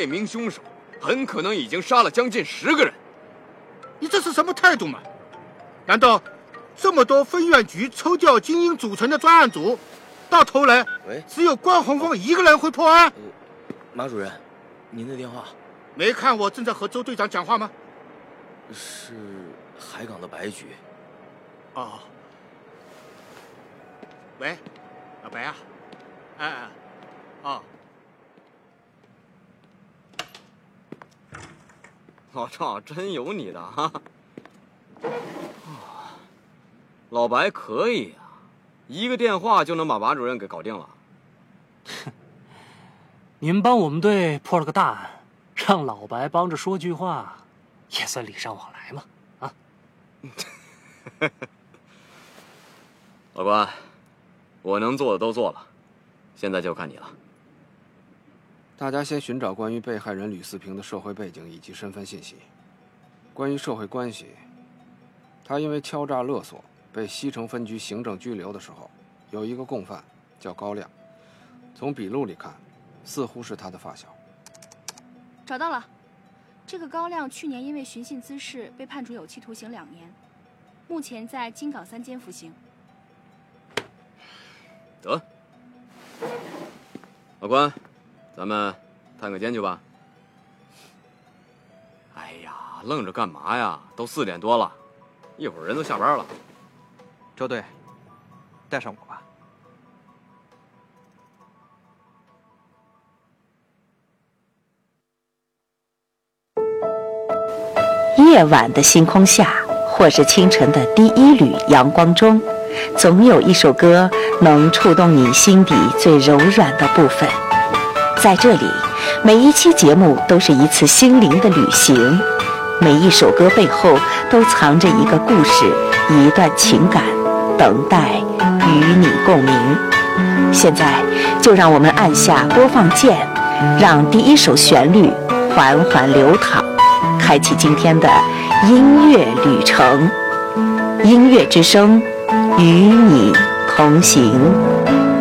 这名凶手很可能已经杀了将近10个人。 你这是什么态度嘛？难道这么多分院局抽调精英组成的专案组，到头来只有关宏峰一个人会破案？ 马主任，您的电话。 没看我正在和周队长讲话吗？ 是海港的白局。 哦。喂，老白啊。哦。 老赵真有你的哈！老白可以啊，一个电话就能把马主任给搞定了。 您帮我们队破了个大案，让老白帮着说句话，也算礼尚往来嘛，啊！ 老关，我能做的都做了，现在就看你了。 大家先寻找关于被害人吕四平的社会背景以及身份信息。关于社会关系，他因为敲诈勒索被西城分局行政拘留的时候，有一个共犯叫高亮，从笔录里看，似乎是他的发小。 找到了，这个高亮去年因为寻衅滋事被判处有期徒刑2年，目前在京港3监服刑。 得，老关，咱们探个监去吧。哎呀，愣着干嘛呀？都4点多了，一会儿人都下班了。 周队，带上我吧。 夜晚的星空下，或是清晨的第一缕阳光中，总有一首歌能触动你心底最柔软的部分。在这里，每一期节目都是一次心灵的旅行，每一首歌背后都藏着一个故事，一段情感，等待与你共鸣。现在就让我们按下播放键，让第一首旋律缓缓流淌，开启今天的音乐旅程。音乐之声，与你同行。